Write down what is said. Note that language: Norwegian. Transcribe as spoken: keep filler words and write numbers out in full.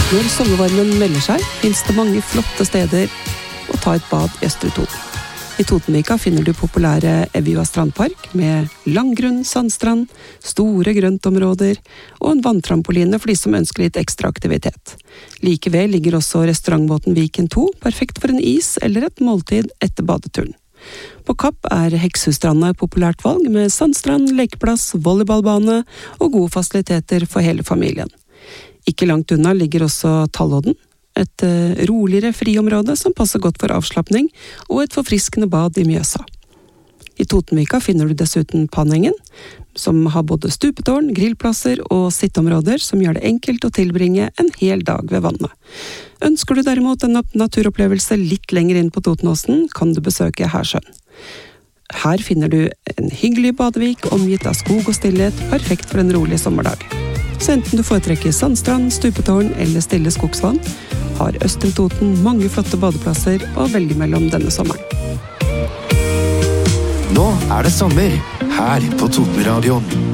Når sommervarmen melder seg, finnes det mange flotte steder å ta et bad i Østre Toten. I Totenvika finner du populære Eviva strandpark med langgrunn, sandstrand, store grøntområder og en vanntrampoline for de som ønsker litt ekstra aktivitet. Like ved ligger også restaurantbåten Viken to, perfekt for en is eller et måltid etter badeturen. På Kapp er Hekshusstranda et populært valg med sandstrand, lekeplass, volleyballbane og gode fasiliteter for hele familien. Ikke langt unna ligger også Tallodden, et roligere friområde som passer godt for avslappning og et forfriskende bad i Mjøsa. I Totenvika finner du dessuten Panengen, som har både stupetårn, grillplasser og sitteområder som gjør det enkelt å tilbringe en hel dag ved vannet. Ønsker du derimot en naturopplevelse litt lenger inn på Totenåsen, kan du besøke Hersjøen. Her finner du en hyggelig badevik omgitt av skog og stillhet, perfekt for en rolig sommerdag. Så enten du foretrekker sandstrand, stupetårn eller stille skogsvann, har Østre Toten mange flotte badeplasser å velge mellom denne sommeren. Nå er det sommer, her på Totenradioen.